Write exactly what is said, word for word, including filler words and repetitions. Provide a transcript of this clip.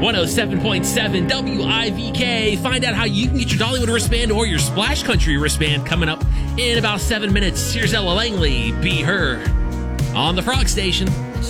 one oh seven point seven W I V K. Find out how you can get your Dollywood wristband or your Splash Country wristband coming up in about seven minutes. Here's Ella Langley. Be Heard on the Frog Station.